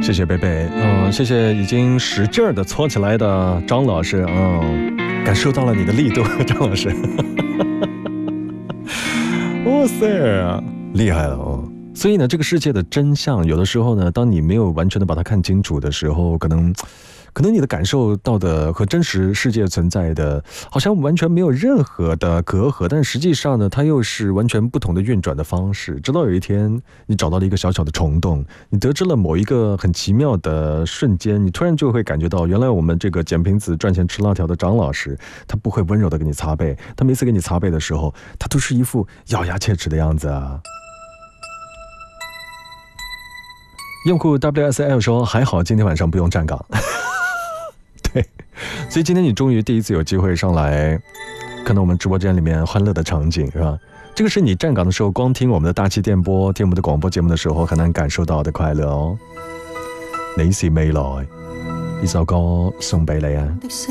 谢谢贝贝，谢谢已经使劲儿的搓起来的张老师，感受到了你的力度，张老师，哇塞，厉害了哦！所以呢，这个世界的真相，有的时候呢，当你没有完全的把它看清楚的时候，可能你的感受到的和真实世界存在的，好像完全没有任何的隔阂，但实际上呢，它又是完全不同的运转的方式。直到有一天，你找到了一个小小的虫洞，你得知了某一个很奇妙的瞬间，你突然就会感觉到，原来我们这个捡瓶子赚钱吃辣条的张老师，他不会温柔的给你擦背，他每次给你擦背的时候，他都是一副咬牙切齿的样子啊。用户 WSL 说还好今天晚上不用站岗对，所以今天你终于第一次有机会上来看到我们直播间里面欢乐的场景，是吧？这个是你站岗的时候光听我们的大气电波，听我们的广播节目的时候很難感受到的快樂哦。你是未來呢首歌送俾你啊。